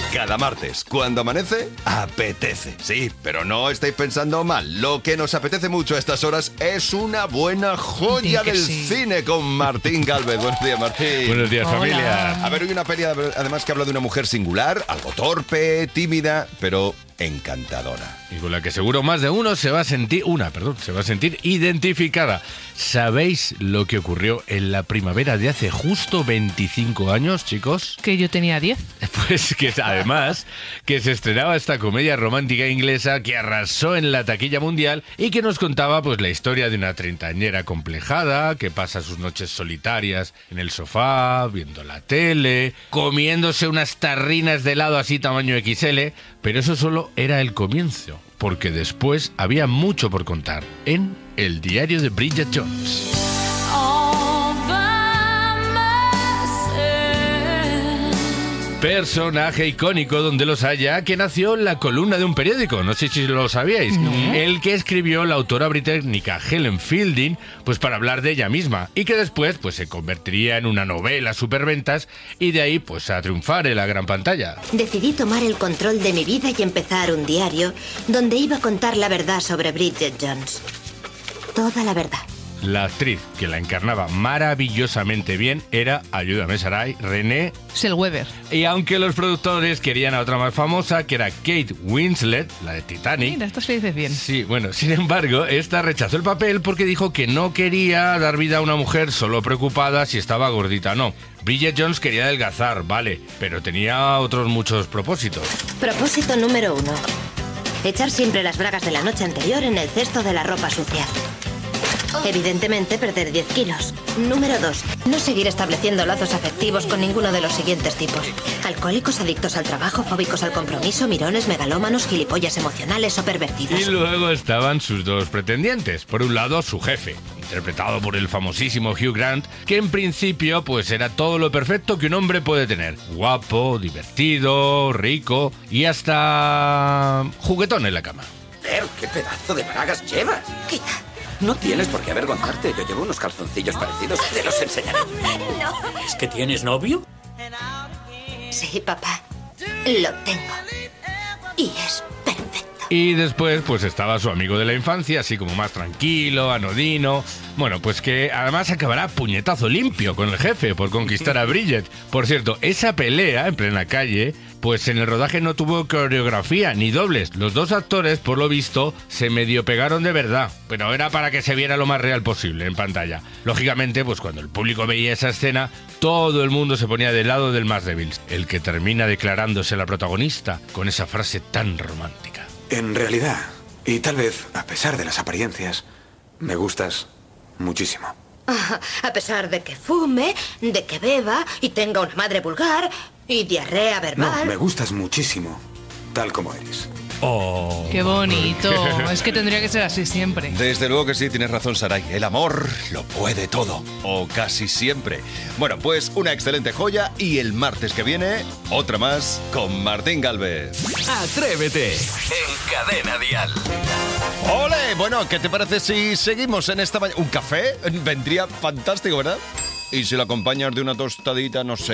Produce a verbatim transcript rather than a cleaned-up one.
Cada martes, cuando amanece, apetece. Sí, pero no estáis pensando mal. Lo que nos apetece mucho a estas horas es una buena joya del sí. cine con Martín Gálvez. Buenos días, Martín. Buenos días, Hola. familia. A ver, hoy una peli además que habla de una mujer singular, algo torpe, tímida, pero encantadora. Y con la que seguro más de uno se va a sentir, una, perdón, se va a sentir identificada. ¿Sabéis lo que ocurrió en la primavera de hace justo veinticinco años, chicos? Que yo tenía diez. Pues que además que se estrenaba esta comedia romántica inglesa que arrasó en la taquilla mundial y que nos contaba pues la historia de una treintañera complejada que pasa sus noches solitarias en el sofá, viendo la tele, comiéndose unas tarrinas de helado así tamaño equis ele, pero eso solo era el comienzo, porque después había mucho por contar en El diario de Bridget Jones. Personaje icónico donde los haya, que nació en la columna de un periódico, no sé si lo sabíais, No. el que escribió la autora británica Helen Fielding, pues para hablar de ella misma, y que después pues se convertiría en una novela superventas y de ahí pues a triunfar en la gran pantalla. Decidí tomar el control de mi vida y empezar un diario donde iba a contar la verdad sobre Bridget Jones. Toda la verdad. La actriz que la encarnaba maravillosamente bien era, ayúdame Saray, Renée. Zellweger. Y aunque los productores querían a otra más famosa, que era Kate Winslet, la de Titanic. Mira, esto se dice bien. Sí, bueno, sin embargo, esta rechazó el papel porque dijo que no quería dar vida a una mujer solo preocupada si estaba gordita o no. Bridget Jones quería adelgazar, vale, pero tenía otros muchos propósitos. Propósito número uno. Echar siempre las bragas de la noche anterior en el cesto de la ropa sucia. Evidentemente, perder diez kilos. Número dos. No seguir estableciendo lazos afectivos con ninguno de los siguientes tipos. Alcohólicos, adictos al trabajo, fóbicos al compromiso, mirones, megalómanos, gilipollas emocionales o pervertidos. Y luego estaban sus dos pretendientes. Por un lado, su jefe, interpretado por el famosísimo Hugh Grant, que en principio pues era todo lo perfecto que un hombre puede tener. Guapo, divertido, rico y hasta juguetón en la cama. Ver, qué pedazo de bragas llevas. Quita. No tienes por qué avergonzarte. Yo llevo unos calzoncillos parecidos. Te los enseñaré. No. ¿Es que tienes novio? Sí, papá. Lo tengo. Y es perfecto. Y después pues estaba su amigo de la infancia, así como más tranquilo, anodino. Bueno, pues que además acabará puñetazo limpio con el jefe por conquistar a Bridget. Por cierto, esa pelea en plena calle, pues en el rodaje no tuvo coreografía ni dobles. Los dos actores, por lo visto, se medio pegaron de verdad, pero era para que se viera lo más real posible en pantalla. Lógicamente, pues cuando el público veía esa escena, todo el mundo se ponía del lado del más débil, el que termina declarándose la protagonista con esa frase tan romántica. En realidad, y tal vez a pesar de las apariencias, me gustas muchísimo. A pesar de que fume, de que beba y tenga una madre vulgar y diarrea No, verbal. me gustas muchísimo, tal como eres. Oh, Qué bonito. Es que tendría que ser así siempre. Desde luego que sí, tienes razón, Saray. El amor lo puede todo, o casi siempre. Bueno, pues una excelente joya y el martes que viene, otra más con Martín Gálvez. Atrévete en Cadena Dial. ¡Ole! Bueno, ¿qué te parece si seguimos en esta mañana? ¿Un café? Vendría fantástico, ¿verdad? Y si lo acompañas de una tostadita, no sé.